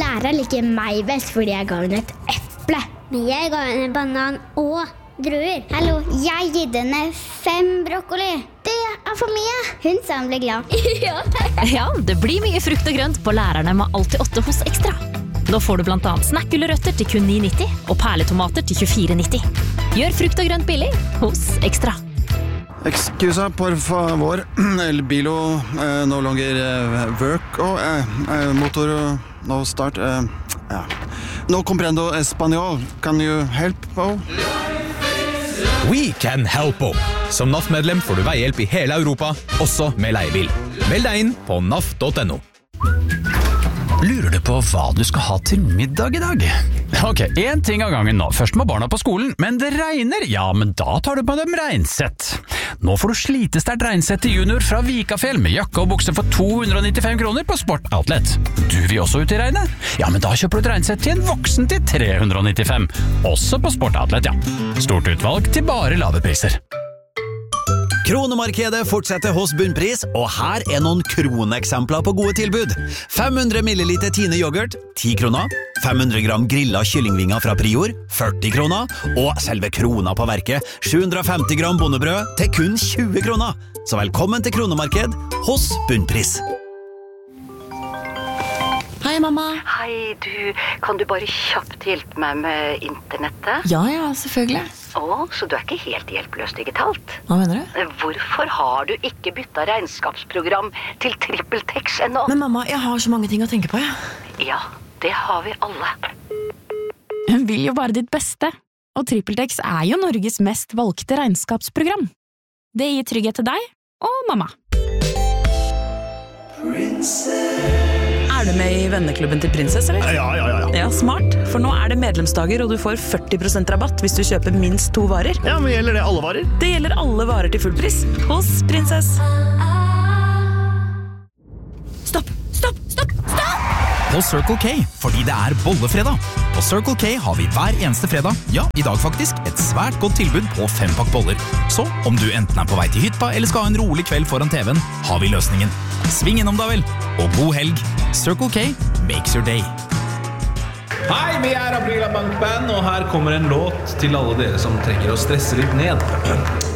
Lærer liker meg best fordi jeg ga henne et eple. Men jeg ga henne banan og druer. Hallo, jeg gitt henne 5 brokkoli. Det for mye. Hun sa hun ble glad. Ja, det blir mye frukt og grønt på Lærerne med alltid 8 hos Ekstra. Nå får du blant annet snackgulrøtter til kun 9,90 og perletomater til 24,90. Gjør frukt og grønt billig hos Ekstra. Excusa, por favor. El bilo no longer work. Motor no start. No comprendo español. Can you help? We can help. Som NAF-medlem får du veihjelp i hele Europa, også med leiebil. Meld deg inn på naf.no. Lurer du på hva du skal ha til middag i dag? Ok, en ting av gangen nå. Først må barna på skolen, men det regner. Ja, men da tar du på dem regnsett. Nå får du slitesterkt regnsett til junior fra Vikafjell med jakke og bukse for 295 kroner på Sport Outlet. Du vil også ut i regnet? Ja, men da kjøper du et regnsett til en voksen til 395. Også på Sport Outlet, ja. Stort utvalg til bare lave priser. Kronemarkedet fortsetter hos Bunnpris, og her noen kroneksempler på gode tilbud. 500 milliliter Tine yoghurt, 10 kroner. 500 gram grillet kyllingvinger fra Prior, 40 kroner. Og selve krona på verket, 750 gram bondebrød til kun 20 kroner. Så velkommen til Kronemarked hos Bunnpris. Hei, mamma. Hei, kan du bare kjapt hjelpe meg med internettet? Ja, selvfølgelig. Så du ikke helt hjelpeløs digitalt? Hva mener du? Hvorfor har du ikke byttet regnskapsprogram til TrippelTex ennå? Men mamma, jeg har så mange ting å tenke på, Ja, det har vi alle. Hun vil jo bare ditt beste, og TrippelTex jo Norges mest valgte regnskapsprogram. Det gir trygghet til deg og mamma. Du med i venneklubben til Prinsess, eller? Ja. Ja, smart. For nå det medlemsdager, og du får 40% rabatt hvis du kjøper minst 2 varer. Ja, men gjelder det alle varer? Det gjelder alle varer til full pris hos Prinsess. Stopp! På Circle K, fordi det bollefredag. På Circle K har vi hver eneste fredag, ja, i dag faktisk, et svært godt tilbud på 5-pakk boller. Så om du enten på vei til hytta eller skal ha en rolig kveld foran TV-en, har vi løsningen. Sving innom da vel, og god helg. Circle K makes your day. Hei, vi Aprila Bank Band, og her kommer en låt til alle dere som trenger å stresse litt ned.